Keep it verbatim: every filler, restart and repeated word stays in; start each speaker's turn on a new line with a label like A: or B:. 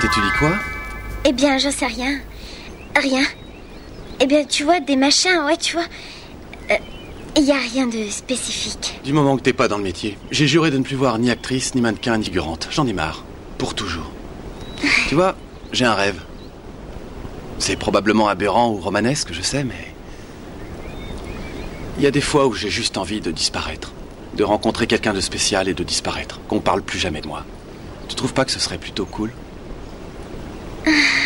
A: tu dis quoi?
B: Eh bien, j'en sais rien. Rien. Eh bien, tu vois, des machins, ouais, tu vois. Il euh, y a rien de spécifique.
A: Du moment que t'es pas dans le métier, j'ai juré de ne plus voir ni actrice, ni mannequin, ni figurante. J'en ai marre. Pour toujours. Tu vois, j'ai un rêve. C'est probablement aberrant ou romanesque, je sais, mais... Il y a des fois où j'ai juste envie de disparaître. De rencontrer quelqu'un de spécial et de disparaître. Qu'on parle plus jamais de moi. Tu trouves pas que ce serait plutôt cool?